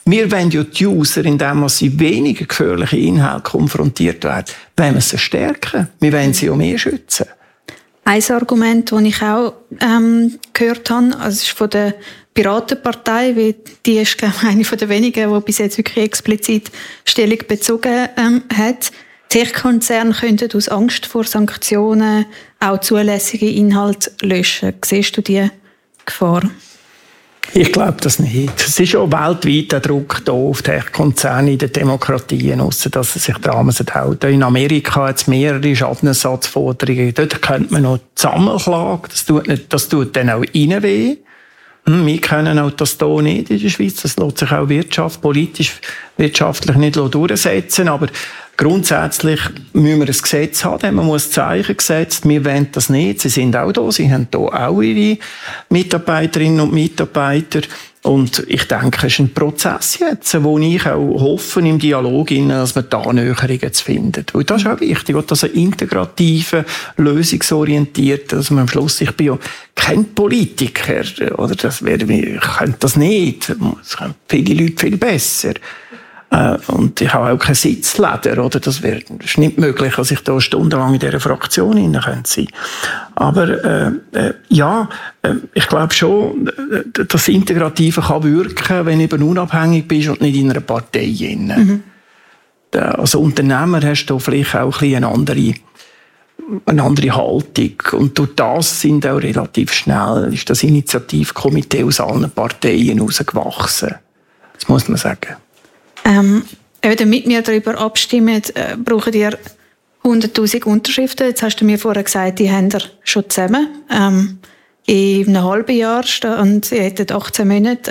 Wir wollen ja die User, indem sie weniger gefährliche Inhalte konfrontiert werden, wollen wir sie stärken. Wir wollen sie auch mehr schützen. Ein Argument, das ich auch gehört habe, also ist von der Piratenpartei, weil die ist, glaube ich, eine der wenigen, die bis jetzt wirklich explizit Stellung bezogen hat. Tech-Konzerne könnten aus Angst vor Sanktionen auch zulässige Inhalte löschen. Siehst du diese Gefahr? Ich glaube das nicht. Es ist auch weltweit der Druck da auf Tech-Konzerne in den Demokratien, ausser dass sie sich daran halten. In Amerika hat es mehrere Schadenersatzforderungen. Dort könnte man noch Sammelklage. Das tut dann auch ihnen weh. Wir können auch das hier nicht in der Schweiz. Das lässt sich auch wirtschaftlich nicht durchsetzen. Aber grundsätzlich müssen wir ein Gesetz haben. Man muss Zeichen gesetzt. Wir wollen das nicht. Sie sind auch da. Sie haben hier auch ihre Mitarbeiterinnen und Mitarbeiter. Und ich denke, es ist ein Prozess jetzt, wo ich auch hoffe, im Dialog, dass man da Annäherungen zu finden. Weil das ist auch wichtig, dass ein integrativer, lösungsorientierter, dass man am Schluss, ich bin ja kein Politiker, oder? Ich könnte das nicht. Das können viele Leute viel besser. Und ich habe auch kein Sitzleder, oder? Das ist nicht möglich, dass ich da stundenlang in dieser Fraktion sein könnte. Aber ich glaube schon, dass das Integrative kann wirken, wenn du eben unabhängig bist und nicht in einer Partei drin. Als Unternehmer hast du vielleicht auch ein bisschen eine andere Haltung. Und durch das sind auch relativ schnell ist das Initiativkomitee aus allen Parteien herausgewachsen. Das muss man sagen. Damit wir darüber abstimmen, brauchen ihr 100'000 Unterschriften. Jetzt hast du mir vorher gesagt, die haben ihr schon zusammen. In einem halben Jahr und ihr hättet 18 Monate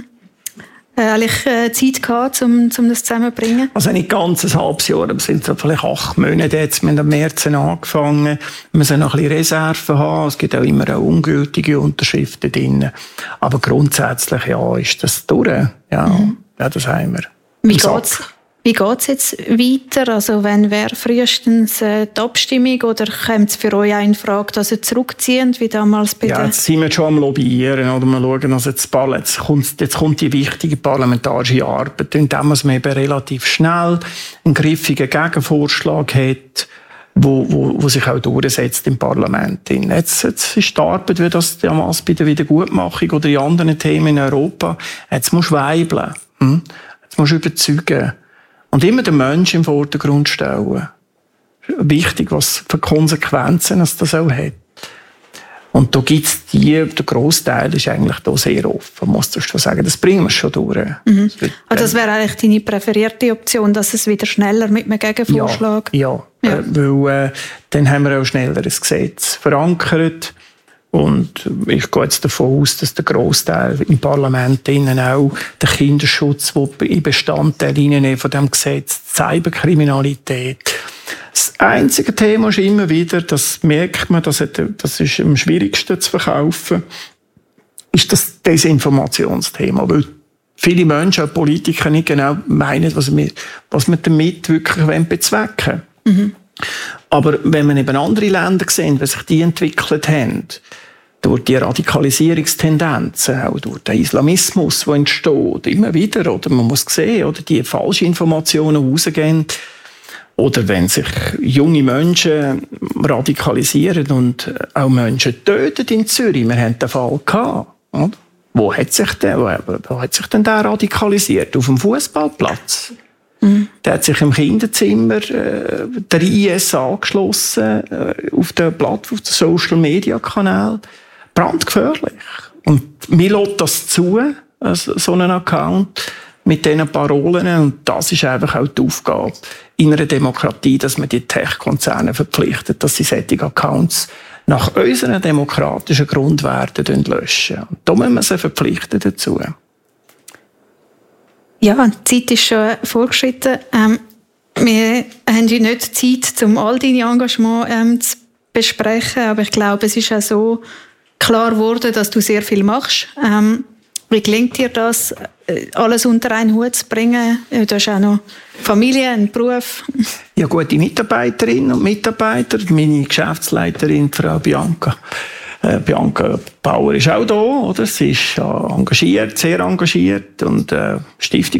Zeit gehabt, um das zusammenzubringen. Also nicht ganz ein halbes Jahr, aber es sind vielleicht 8 Monate jetzt. Wir haben im März angefangen. Wir müssen noch ein bisschen Reserven haben. Es gibt auch immer auch ungültige Unterschriften drin. Aber grundsätzlich, ja, ist das durch. Ja, ja, das haben wir. Wie geht's jetzt weiter? Also, wenn wäre frühestens die Abstimmung oder kommt es für euch auch in Frage, dass ihr zurückziehen, wie damals bei Ja, jetzt sind wir schon am Lobbyieren, oder? Wir schauen, also jetzt kommt die wichtige parlamentarische Arbeit, indem man eben relativ schnell einen griffigen Gegenvorschlag hat, wo sich auch durchsetzt im Parlament. Jetzt ist die Arbeit, wie das damals bei der Wiedergutmachung oder in anderen Themen in Europa, jetzt musst du weibeln. Jetzt musst du überzeugen. Und immer den Menschen im Vordergrund stellen. Wichtig, was für Konsequenzen es das auch hat. Und da gibt's der Grossteil ist eigentlich da sehr offen, musst du schon sagen. Das bringen wir schon durch. Also das wäre eigentlich deine präferierte Option, dass es wieder schneller mit einem Gegenvorschlag... Ja. Weil dann haben wir auch schneller ein Gesetz verankert. Und ich gehe jetzt davon aus, dass der Grossteil im Parlament innen auch den Kinderschutz, der in Bestandteil von diesem Gesetz, die Cyberkriminalität. Das einzige Thema ist immer wieder, das merkt man, das ist am schwierigsten zu verkaufen, ist das Desinformationsthema. Weil viele Menschen, auch Politiker, nicht genau meinen, was wir damit wirklich bezwecken wollen. Aber wenn man eben andere Länder sehen, wie sich die entwickelt haben, durch die Radikalisierungstendenzen, auch durch den Islamismus, der entsteht, immer wieder, oder man muss sehen, oder die falschen Informationen rausgehen, oder wenn sich junge Menschen radikalisieren und auch Menschen töten in Zürich. Wir hatten den Fall gehabt, oder? Wo hat sich denn der radikalisiert? Auf dem Fußballplatz. Der hat sich im Kinderzimmer der IS angeschlossen, auf den Social-Media-Kanal. Brandgefährlich. Und mir lässt das zu, so einen Account mit diesen Parolen. Und das ist einfach auch die Aufgabe in einer Demokratie, dass man die Tech-Konzerne verpflichtet, dass sie solche Accounts nach unseren demokratischen Grundwerten löschen. Und da müssen wir sie verpflichten dazu. Ja, die Zeit ist schon vorgeschritten. Wir haben ja nicht Zeit, um all deine Engagement zu besprechen, aber ich glaube, es ist auch so klar geworden, dass du sehr viel machst. Wie gelingt dir das, alles unter einen Hut zu bringen? Du hast auch noch Familie, einen Beruf. Ja, gute Mitarbeiterinnen und Mitarbeiter. Meine Geschäftsleiterin, Frau Bianca Bauer ist auch da, oder? Sie ist engagiert, sehr engagiert. Und Stiftung